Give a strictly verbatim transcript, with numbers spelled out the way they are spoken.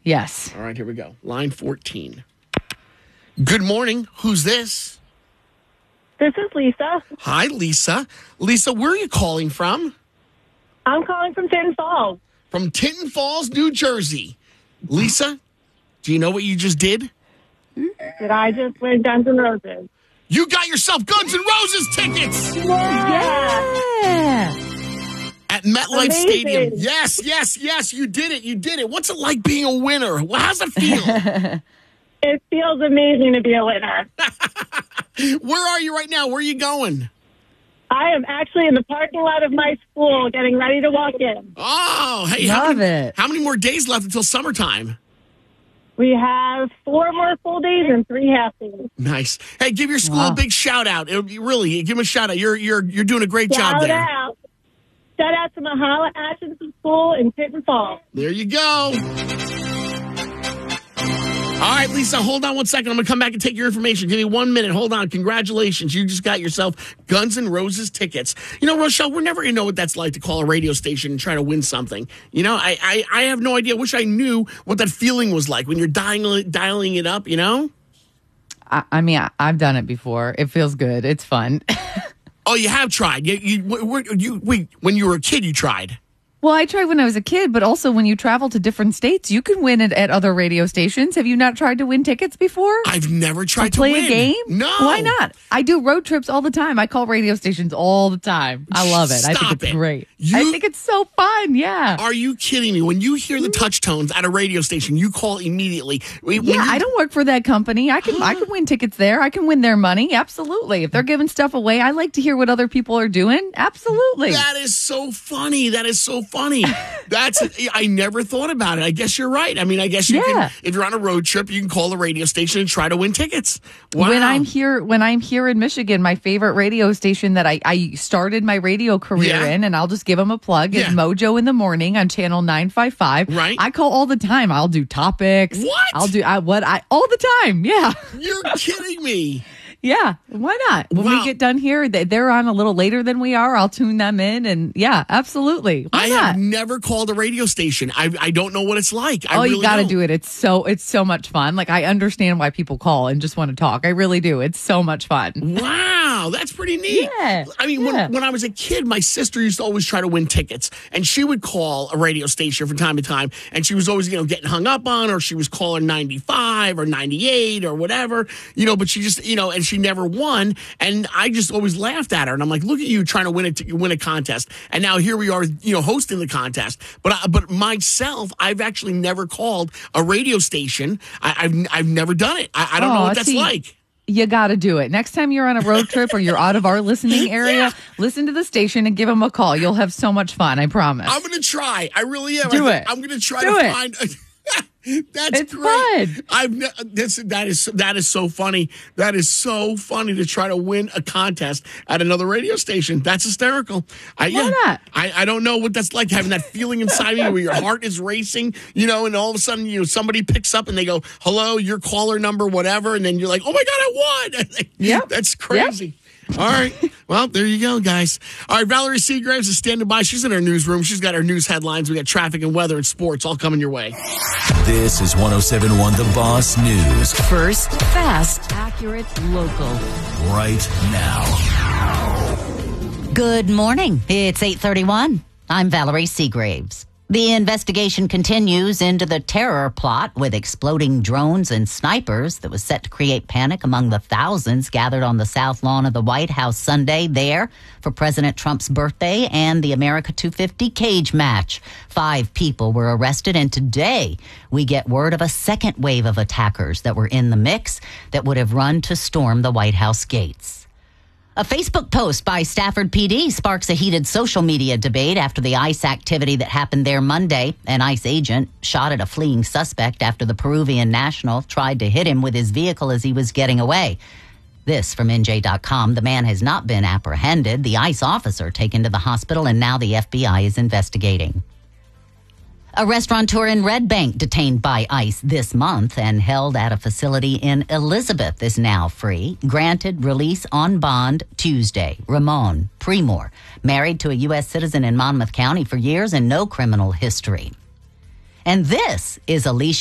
Yes. All right, here we go. Line fourteen. Good morning. Who's this? This is Lisa. Hi, Lisa. Lisa, where are you calling from? I'm calling from Tinton Falls. From Tinton Falls, New Jersey. Lisa, do you know what you just did? Did I just win Guns N' Roses? You got yourself Guns N' Roses tickets Yeah. at MetLife Amazing. Stadium. Yes, yes, yes, you did it. You did it. What's it like being a winner? Well, how's it feel? It feels amazing to be a winner. Where are you right now? Where are you going? I am actually in the parking lot of my school getting ready to walk in. Oh, hey, how Love many, it. how many more days left until summertime? We have four more full days and three half days. Nice. Hey, give your school Wow. a big shout out. It would be really, give them a shout out. You're you're you're doing a great job Shout there. out. Shout out to Mahala Atchison School in Tinton Falls. There you go. All right, Lisa, hold on one second. I'm going to come back and take your information. Give me one minute. Hold on. Congratulations. You just got yourself Guns N' Roses tickets. You know, Rochelle, we're never going to know what that's like to call a radio station and try to win something. You know, I, I, I have no idea. I wish I knew what that feeling was like when you're dialing, dialing it up, you know? I, I mean, I, I've done it before. It feels good. It's fun. Oh, you have tried. You, you, wh- wh- you, wait, when you were a kid, you tried. Well, I tried when I was a kid, but also when you travel to different states, you can win it at other radio stations. Have you not tried to win tickets before? I've never tried to, play win. a game? No. Why not? I do road trips all the time. I call radio stations all the time. I love it. I Stop think it's it. great. You- I think it's so fun. Yeah. Are you kidding me? When you hear the touch tones at a radio station, you call immediately. When Yeah, you- I don't work for that company. I can I can win tickets there. I can win their money. Absolutely. If they're giving stuff away, I like to hear what other people are doing. Absolutely. That is so funny. That is so funny. That's I never thought about it. I guess you're right. I mean, I guess you Yeah. can if you're on a road trip, you can call the radio station and try to win tickets. Wow. When I'm here, when I'm here in Michigan, my favorite radio station that I, I started my radio career Yeah. in, and I'll just give them a plug, is Yeah. Mojo in the Morning on channel nine five five. Right. I call all the time. I'll do topics. What? I'll do I, what I all the time. Yeah. You're kidding me. Yeah. Why not? When Wow. we get done here, they- they're on a little later than we are. I'll tune them in, and yeah, absolutely. Why I not? have never called a radio station. I I don't know what it's like. I Oh, really you got to don't. do it. It's so it's so much fun. Like I understand why people call and just want to talk. I really do. It's so much fun. Wow, that's pretty neat. Yeah, I mean, yeah. when, when I was a kid, my sister used to always try to win tickets, and she would call a radio station from time to time, and she was always, you know, getting hung up on, or she was calling ninety-five or ninety-eight or whatever, you know, but she just, you know, and she never won, and I just always laughed at her, and I'm like, look at you trying to win a, win a contest, and now here we are, you know, hosting the contest, but I, but myself, I've actually never called a radio station. I, I've I've never done it. I, I don't know Aw, what that's see, like. You got to do it. Next time you're on a road trip or you're out of our listening area, Yeah. listen to the station and give them a call. You'll have so much fun. I promise. I'm going to try. I really am. Do I it. I'm going to try Do to it. find. That's It's great. fun. I've ne- this that is that is so funny. That is so funny to try to win a contest at another radio station. That's hysterical. I, Why not? I, I don't know what that's like, having that feeling inside of you where your heart is racing, you know, and all of a sudden, you know, somebody picks up and they go, "Hello, your caller number, whatever," and then you're like, "Oh my god, I won!" Yep. That's crazy. All right. Well, there you go, guys. All right, Valerie Seagraves is standing by. She's in her newsroom. She's got her news headlines. We got traffic and weather and sports all coming your way. This is one oh seven point one The Boss News First, fast, accurate, local. right now. Good morning. It's eight thirty-one. I'm Valerie Seagraves. The investigation continues into the terror plot with exploding drones and snipers that was set to create panic among the thousands gathered on the south lawn of the White House Sunday there for President Trump's birthday and the America two fifty cage match. Five people were arrested, and today we get word of a second wave of attackers that were in the mix that would have run to storm the White House gates. A Facebook post by Stafford P D sparks a heated social media debate after the ICE activity that happened there Monday. An ICE agent shot at a fleeing suspect after the Peruvian national tried to hit him with his vehicle as he was getting away. This from N J dot com. The man has not been apprehended. The ICE officer taken to the hospital, and now the F B I is investigating. A restaurateur in Red Bank detained by ICE this month and held at a facility in Elizabeth is now free. Granted release on bond Tuesday. Ramon Premor, married to a U S citizen in Monmouth County for years and no criminal history. And this is Alicia